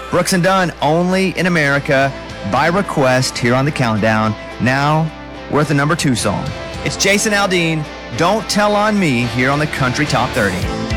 Brooks and Dunn, only in America, by request here on the Countdown. Now, we're at the number 2 song. It's Jason Aldean, Don't Tell on Me, here on the Country Top 30.